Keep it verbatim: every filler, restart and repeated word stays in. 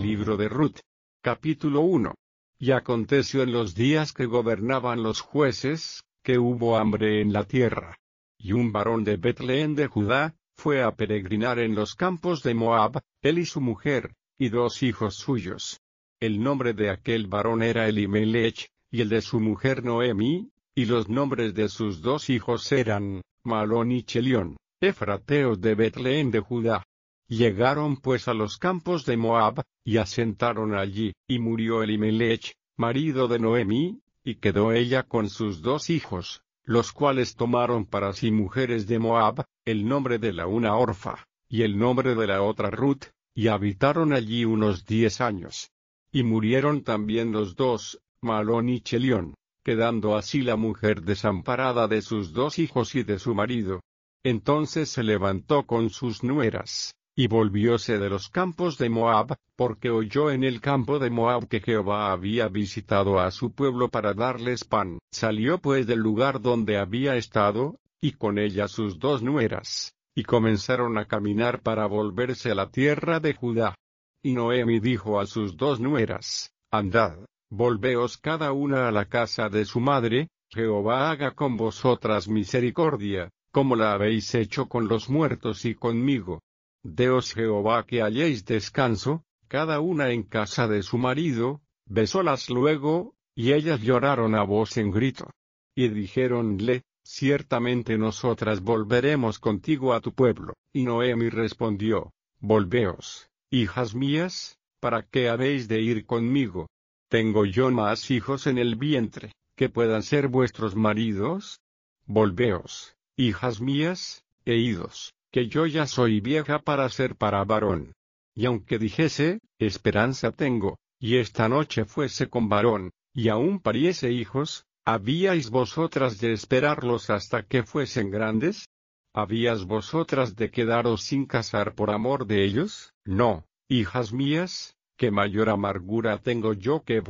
Libro de Ruth. Capítulo uno. Y aconteció en los días que gobernaban los jueces, que hubo hambre en la tierra. Y un varón de Betlehén de Judá, fue a peregrinar en los campos de Moab, él y su mujer, y dos hijos suyos. El nombre de aquel varón era Elimelech, y el de su mujer Noemi, y los nombres de sus dos hijos eran, Malón y Chelión, efrateos de Betlehén de Judá. Llegaron pues a los campos de Moab, y asentaron allí, y murió Elimelech, marido de Noemi, y quedó ella con sus dos hijos, los cuales tomaron para sí mujeres de Moab, el nombre de la una Orfa, y el nombre de la otra Ruth, y habitaron allí unos diez años. Y murieron también los dos, Malón y Chelión, quedando así la mujer desamparada de sus dos hijos y de su marido. Entonces se levantó con sus nueras, y volvióse de los campos de Moab, porque oyó en el campo de Moab que Jehová había visitado a su pueblo para darles pan. Salió pues del lugar donde había estado, y con ella sus dos nueras, y comenzaron a caminar para volverse a la tierra de Judá. Y Noemi dijo a sus dos nueras: Andad, volveos cada una a la casa de su madre, Jehová haga con vosotras misericordia, como la habéis hecho con los muertos y conmigo. Deos Jehová que halléis descanso, cada una en casa de su marido. Besólas luego, y ellas lloraron a voz en grito. Y dijéronle: Ciertamente nosotras volveremos contigo a tu pueblo. Y Noemi respondió: Volveos, hijas mías, ¿para qué habéis de ir conmigo? ¿Tengo yo más hijos en el vientre, que puedan ser vuestros maridos? Volveos, hijas mías, e idos, que yo ya soy vieja para ser para varón. Y aunque dijese, esperanza tengo, y esta noche fuese con varón, y aún pariese hijos, ¿habíais vosotras de esperarlos hasta que fuesen grandes? ¿Habíais vosotras de quedaros sin casar por amor de ellos? No, hijas mías, que mayor amargura tengo yo que